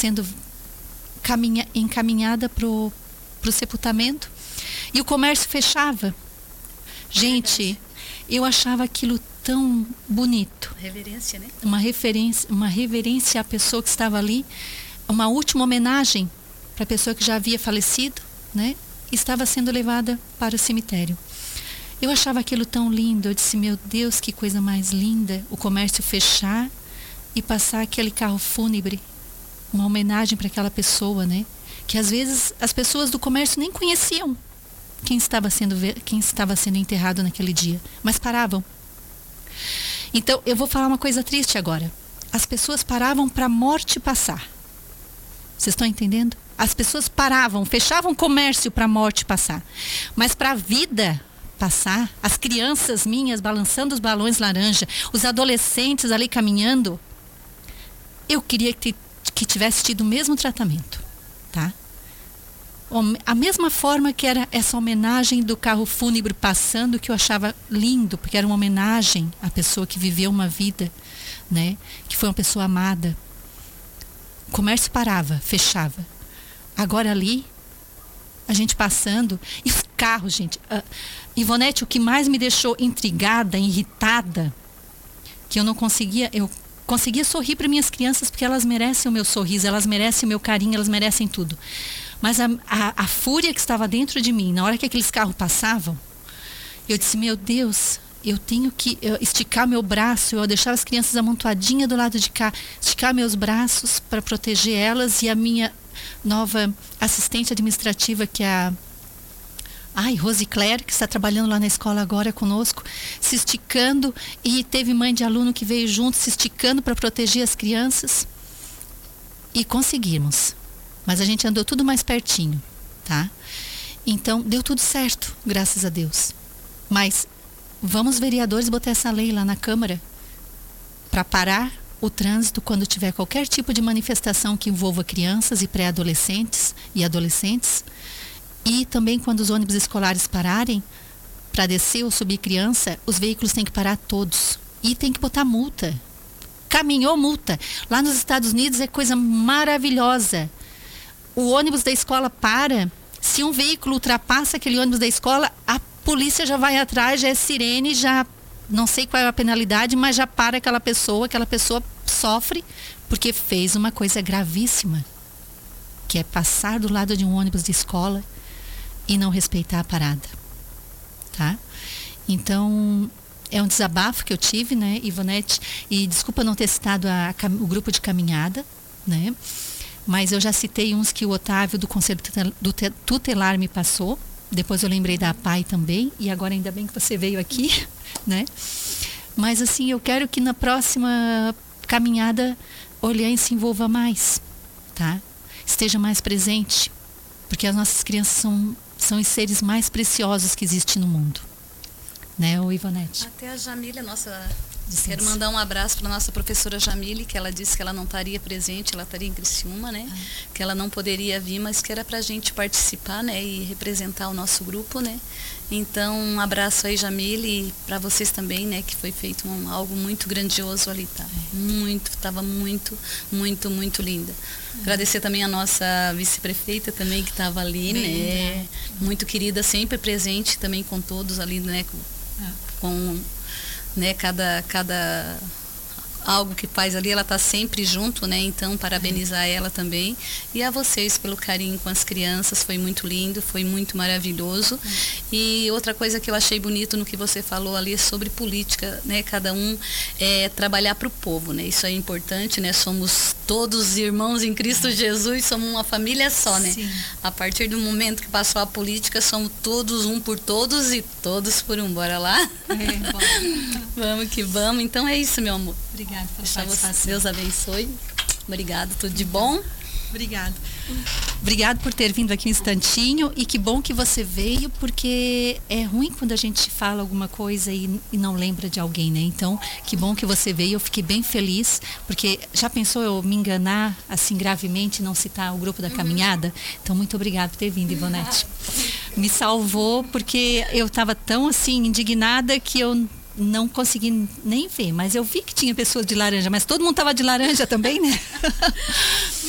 sendo encaminhada pro sepultamento. E o comércio fechava. Gente, eu achava aquilo tão bonito. Reverência, né? Uma reverência à pessoa que estava ali. Uma última homenagem para a pessoa que já havia falecido, né? Estava sendo levada para o cemitério. Eu achava aquilo tão lindo. Eu disse, meu Deus, que coisa mais linda. O comércio fechar e passar aquele carro fúnebre. Uma homenagem para aquela pessoa, né? Que às vezes as pessoas do comércio nem conheciam quem estava sendo enterrado naquele dia. Mas paravam. Então, eu vou falar uma coisa triste agora. As pessoas paravam para a morte passar. Vocês estão entendendo? As pessoas paravam, fechavam o comércio para a morte passar. Mas para a vida passar, as crianças minhas balançando os balões laranja, os adolescentes ali caminhando, eu queria que tivesse tido o mesmo tratamento, tá? A mesma forma que era essa homenagem do carro fúnebre passando, que eu achava lindo, porque era uma homenagem à pessoa que viveu uma vida, né? Que foi uma pessoa amada. O comércio parava, fechava. Agora ali, a gente passando, e os carros, gente. Ivonete, o que mais me deixou intrigada, irritada, que eu não conseguia, eu conseguia sorrir para minhas crianças, porque elas merecem o meu sorriso, elas merecem o meu carinho, elas merecem tudo. Mas a fúria que estava dentro de mim, na hora que aqueles carros passavam, eu disse, meu Deus, eu tenho que esticar meu braço, eu deixava as crianças amontoadinhas do lado de cá, esticar meus braços para proteger elas, e a minha nova assistente administrativa, que é a Rose Claire, que está trabalhando lá na escola agora conosco, se esticando, e teve mãe de aluno que veio junto, se esticando para proteger as crianças, e conseguimos. Mas a gente andou tudo mais pertinho, tá? Então, deu tudo certo, graças a Deus. Mas vamos, vereadores, botar essa lei lá na Câmara para parar o trânsito quando tiver qualquer tipo de manifestação que envolva crianças e pré-adolescentes e adolescentes. E também quando os ônibus escolares pararem, para descer ou subir criança, os veículos têm que parar todos. E tem que botar multa. Caminhou, multa. Lá nos Estados Unidos é coisa maravilhosa. O ônibus da escola para, se um veículo ultrapassa aquele ônibus da escola, a polícia já vai atrás, já é sirene, já não sei qual é a penalidade, mas já para aquela pessoa sofre porque fez uma coisa gravíssima, que é passar do lado de um ônibus de escola e não respeitar a parada, tá? Então, é um desabafo que eu tive, né, Ivonete, e desculpa não ter citado o grupo de caminhada, né? Mas eu já citei uns que o Otávio do Conselho Tutelar me passou. Depois eu lembrei da APAI também. E agora ainda bem que você veio aqui, né? Mas assim, eu quero que na próxima caminhada Orleans se envolva mais, tá? Esteja mais presente. Porque as nossas crianças são os seres mais preciosos que existem no mundo. Né, Ivonete? Até a Jamília, quero mandar um abraço para a nossa professora Jamile, que ela disse que ela não estaria presente, ela estaria em Criciúma, né? Que ela não poderia vir, mas que era para a gente participar, né? E representar o nosso grupo, né? Então, um abraço aí, Jamile, e para vocês também, né? Que foi feito algo muito grandioso ali, tá? Estava muito, muito, muito linda. Agradecer também a nossa vice-prefeita também, que estava ali, né? Muito querida, sempre presente também com todos ali, né? Com né, cada algo que faz ali, ela está sempre junto, né? Então, parabenizar ela também. E a vocês pelo carinho com as crianças, foi muito lindo, foi muito maravilhoso. E outra coisa que eu achei bonito no que você falou ali sobre política, né? Cada um trabalhar para o povo, né? Isso é importante, né? Somos todos irmãos em Cristo Jesus, somos uma família só, né? Sim. A partir do momento que passou a política, somos todos um por todos e todos por um. Bora lá? Vamos que vamos. Então é isso, meu amor. Obrigada pela participação. Deus abençoe. Obrigado, tudo de bom. Obrigada. Obrigado por ter vindo aqui um instantinho, e que bom que você veio, porque é ruim quando a gente fala alguma coisa e não lembra de alguém, né? Então, que bom que você veio, eu fiquei bem feliz, porque já pensou eu me enganar assim gravemente e não citar o grupo da caminhada? Então, muito obrigada por ter vindo, Ivonete. Me salvou, porque eu estava tão assim indignada que eu não consegui nem ver, mas eu vi que tinha pessoas de laranja, mas todo mundo estava de laranja também, né?